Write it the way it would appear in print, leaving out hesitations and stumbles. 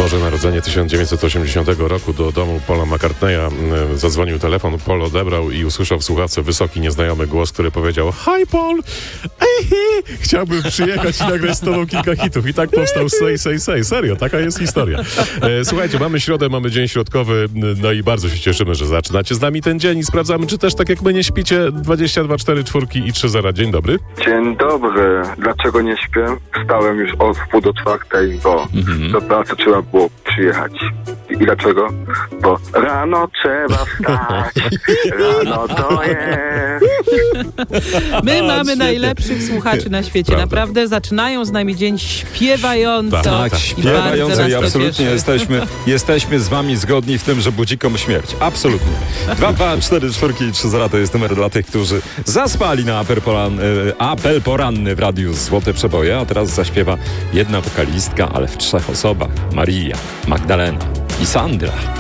Boże Narodzenie 1980 roku do domu Paula McCartneya zadzwonił telefon, Paul odebrał i usłyszał w słuchawce wysoki, nieznajomy głos, który powiedział: Hi Paul, chciałbym przyjechać i nagrać z tobą kilka hitów. I tak powstał Say. Serio, taka jest historia. Słuchajcie, mamy środę, mamy dzień środkowy, no i bardzo się cieszymy, że zaczynacie z nami ten dzień i sprawdzamy, czy też tak jak my nie śpicie. 22 4 4 i 3 0. Dzień dobry. Dzień dobry. Dlaczego nie śpię? Wstałem już od 3:30, bo do pracy trzeba było przyjechać. I dlaczego? Bo rano trzeba wstać. Rano to jest. My mamy najlepszych słuchaczy na świecie. Prawda. Naprawdę zaczynają z nami dzień śpiewająco. Tak, Śpiewająco i nas to absolutnie cieszy. jesteśmy z wami zgodni w tym, że budzikom śmierć. Absolutnie. 2, 2, 4, 4 i 3 0 to jest numer dla tych, którzy zaspali na apel poranny w radiu Złote Przeboje, a teraz zaśpiewa jedna wokalistka, ale w 3 osobach. Maria, Magdalena i Sandra.